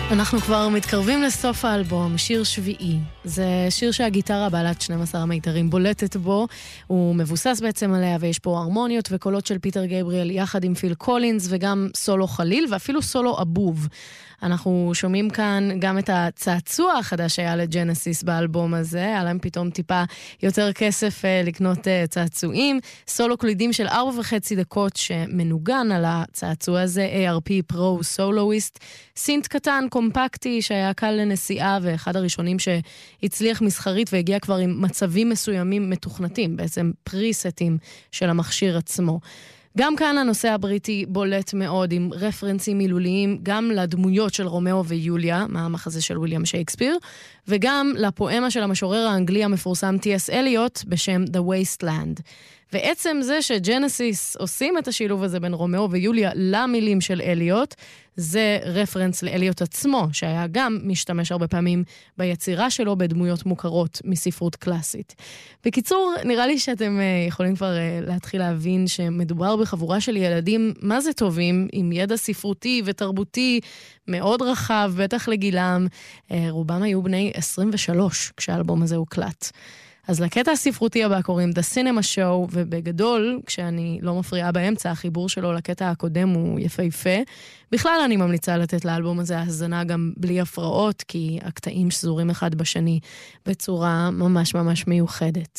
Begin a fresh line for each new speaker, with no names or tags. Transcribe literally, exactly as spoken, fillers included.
אנחנו כבר מתקרבים לסוף האלבום, שיר שביעי. זה שיר שהגיטרה בעלת שנים עשר המיתרים בולטת בו, הוא מבוסס בעצם עליה, ויש פה הרמוניות וקולות של פיטר גייבריאל יחד עם פיל קולינס, וגם סולו חליל, ואפילו סולו אבוב. אנחנו שומעים כאן גם את הצעצוע החדש שהיה לג'נסיס באלבום הזה, היה להם פתאום טיפה יותר כסף אה, לקנות אה, צעצועים, סולו קלידים של ארבע וחצי דקות שמנוגן על הצעצוע הזה, איי אר פי Pro Soloist, סינט קטן, קומפקטי, שהיה קל לנסיעה, ואחד הראשונים שהצליח מסחרית והגיע כבר עם מצבים מסוימים מתוכנתים, בעצם פריסטים של המכשיר עצמו. גם כאן הנושא הבריטי בולט מאוד עם רפרנסים מילוליים גם לדמויות של רומאו ויוליה, מהמחזה של וויליאם שייקספיר, וגם לפואמה של המשורר האנגלי המפורסם טי אס אליוט בשם The Wasteland. ועצם זה שג'נסיס עושים את השילוב הזה בין רומאו ויוליה למילים של אליוט, זה רפרנס לאליוט עצמו, שהיה גם משתמש הרבה פעמים ביצירה שלו בדמויות מוכרות מספרות קלאסית. בקיצור, נראה לי שאתם יכולים כבר להתחיל להבין שמדובר בחבורה של ילדים מה זה טובים, עם ידע ספרותי ותרבותי מאוד רחב, בטח לגילם. רובם היו בני עשרים ושלוש כשהאלבום הזה הוקלט. אז לקטע הספרותי הבא קוראים The Cinema Show, ובגדול, כשאני לא מפריעה באמצע, החיבור שלו לקטע הקודם הוא יפהפה. בכלל אני ממליצה לתת לאלבום הזה האזנה גם בלי הפרעות, כי הקטעים שזורים אחד בשני בצורה ממש ממש מיוחדת.